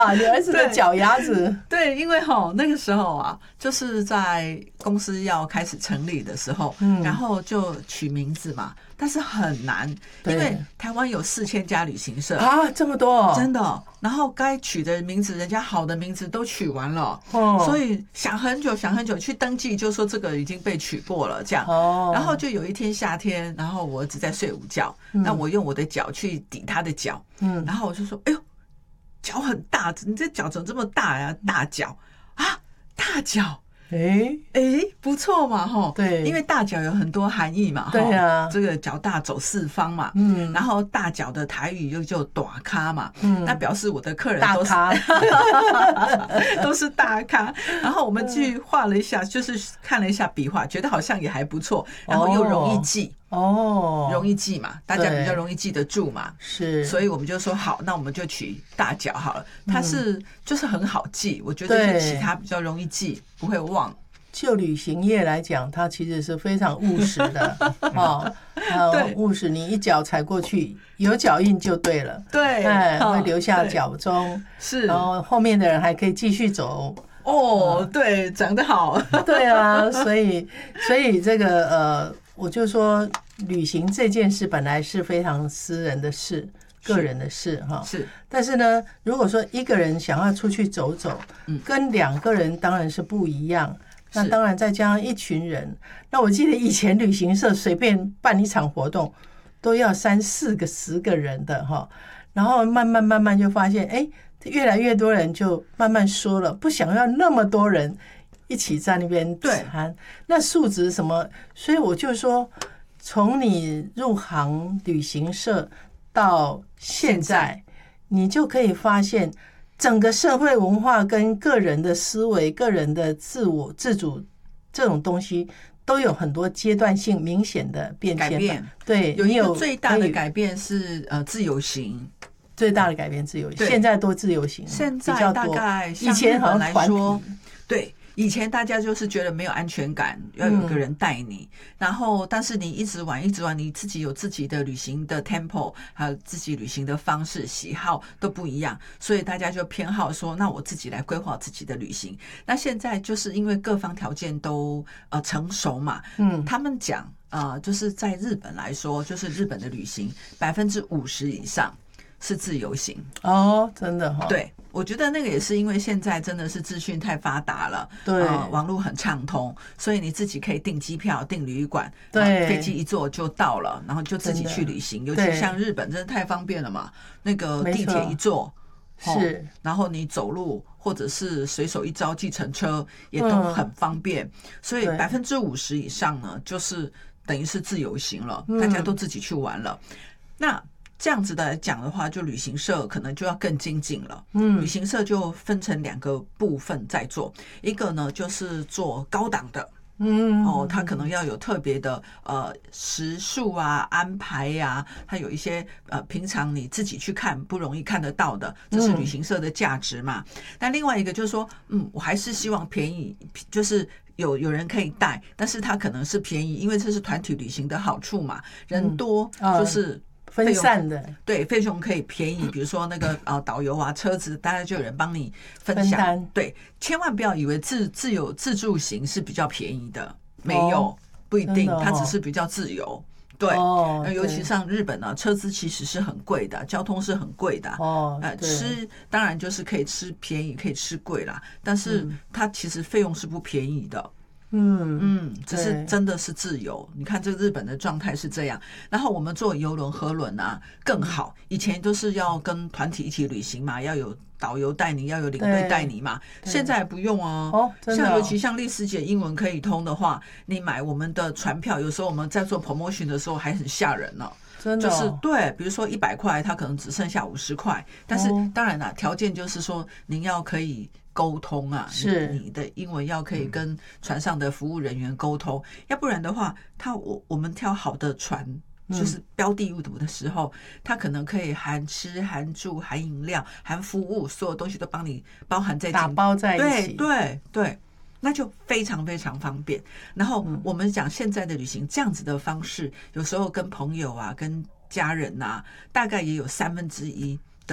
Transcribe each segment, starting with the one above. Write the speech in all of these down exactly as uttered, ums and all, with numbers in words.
啊，你儿子的脚丫子。 对，因为哈那个时候啊，就是在公司要开始成立的时候，嗯，然后就取名字嘛，但是很难，因为台湾有四千家旅行社啊，这么多、哦， 真的。然后该取的名字，人家好的名字都取完了，哦，所以想很久想很久去登记，就说这个已经被取过了，这样。哦，然后就有一天夏天，然后我儿子在睡午觉，嗯，那我用我的脚去抵他的脚，嗯，然后我就说，哎呦。脚很大，你这脚怎么这么大呀？大脚啊，大脚，哎哎，不错嘛，哈。对，因为大脚有很多含义嘛， 对啊， 这个脚大走四方嘛，嗯，然后大脚的台语又叫大咖嘛，嗯，那表示我的客人都是大咖， 都是大咖。然后我们去画了一下，就是看了一下笔画，觉得好像也还不错，然后又容易记。哦，容易记嘛，大家比较容易记得住嘛，是，所以我们就说好，那我们就取大脚好了。它是、嗯、就是很好记，我觉得就起它比较容易记，不会忘。 就旅行业来讲，它其实是非常务实的哦，对，务实，你一脚踩过去，有脚印就对了， 对， 哎，会留下脚踪， 是， 然后后面的人还可以继续走。 哦，对，讲得好， 对啊，所以所以这个呃。我就说，旅行这件事本来是非常私人的事，个人的事哈。是，但是呢，如果说一个人想要出去走走，嗯，跟两个人当然是不一样。那当然再加上一群人，那我记得以前旅行社随便办一场活动，都要三四个、十个人的哈。然后慢慢慢慢就发现，哎，越来越多人就慢慢说了，不想要那么多人。一起在那边谈，那素质什么？所以我就说，从你入行旅行社到现在，你就可以发现，整个社会文化跟个人的思维、个人的自我自主这种东西，都有很多阶段性明显的变迁。改变，对， 有一个最大的改变是呃自由行。 最大的改变自由行，现在都自由行， 现在大概以前好像团体， 对。以前大家就是觉得没有安全感，要有个人带你，嗯、然后但是你一直玩一直玩，你自己有自己的旅行的 tempo， 还有自己旅行的方式喜好都不一样，所以大家就偏好说，那我自己来规划自己的旅行。那现在就是因为各方条件都呃成熟嘛，嗯，他们讲啊、呃，就是在日本来说，就是日本的旅行百分之五十以上是自由行哦，真的哈、哦， 对。我觉得那个也是因为现在真的是资讯太发达了，对、呃，网络很畅通，所以你自己可以订机票、订旅馆，对，飞机一坐就到了，然后就自己去旅行。尤其像日本，真的太方便了嘛，那个地铁一坐是、哦，然后你走路或者是随手一招计程车也都很方便，嗯、所以百分之五十以上呢，就是等于是自由行了，嗯、大家都自己去玩了。那这样子的来讲的话，就旅行社可能就要更精进了。嗯，旅行社就分成两个部分在做，一个呢就是做高档的，嗯，哦，它可能要有特别的呃时数啊、安排呀、啊，它有一些呃平常你自己去看不容易看得到的，这是旅行社的价值嘛。嗯、但另外一个就是说，嗯，我还是希望便宜，就是有有人可以带，但是它可能是便宜，因为这是团体旅行的好处嘛，人多就是。嗯分散的， 对，费用可以便宜，比如说那个呃导游啊、车子，大概就有人帮你分享。分对，千万不要以为自自由自助行是比较便宜的，没有，哦、不一定，哦、它只是比较自由。对，哦、尤其像日本呢、啊，车资其实是很贵的，交通是很贵的。哦，呃，吃当然就是可以吃便宜，可以吃贵啦，但是它其实费用是不便宜的。嗯嗯，只是真的是自由。你看这个日本的状态是这样，然后我们坐邮轮、河轮啊更好。以前都是要跟团体一起旅行嘛，要有导游带你，要有领队带你嘛。现在不用啊，哦，真的哦、像尤其像丽丝姐英文可以通的话，你买我们的船票，有时候我们在做 promotion 的时候还很吓人呢、哦。真的、哦、就是对，比如说一百块，它可能只剩下五十块，但是当然啦，条件就是说您要可以沟通啊，是 你, 你的英文要可以跟船上的服务人员沟通，嗯、要不然的话，他我我们挑好的船，就是标的物的时候，他可能可以含吃、含住、含饮料、含服务，所有东西都帮你包含在打包在一起， 对对对。那就非常非常方便。然后我们讲现在的旅行这样子的方式，有时候跟朋友啊、跟家人啊，大概也有三分之一的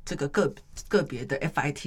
这个个个别的 F I T